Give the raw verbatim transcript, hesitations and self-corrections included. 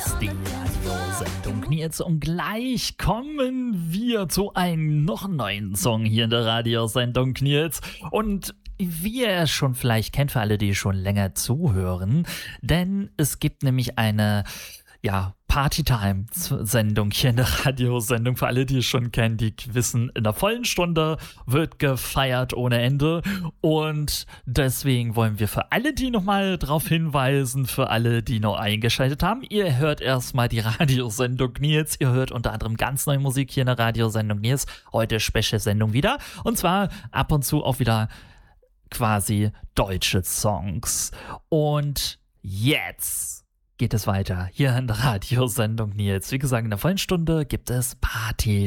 ist die Radiosendung Nils und gleich kommen wir zu einem noch neuen Song hier in der Radiosendung Nils und wie ihr es schon vielleicht kennt, für alle, die schon länger zuhören, denn es gibt nämlich eine, ja, Partytime-Sendung hier in der Radiosendung. Für alle, die es schon kennen, die wissen, in der vollen Stunde wird gefeiert ohne Ende. Und deswegen wollen wir für alle, die nochmal darauf hinweisen, für alle, die noch eingeschaltet haben, ihr hört erstmal die Radiosendung Nils. Ihr hört unter anderem ganz neue Musik hier in der Radiosendung Nils. Heute Special-Sendung wieder. Und zwar ab und zu auch wieder quasi deutsche Songs. Und jetzt geht es weiter hier in der Radiosendung Nils. Wie gesagt, in der vollen Stunde gibt es Party